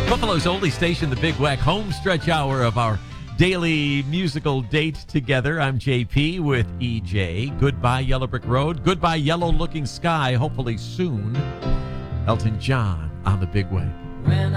Buffalo's only station, the Big Wack home stretch hour of our daily musical date together. I'm JP with EJ. Goodbye, Yellow Brick Road. Goodbye, yellow looking sky. Hopefully soon. Elton John on the Big Wack.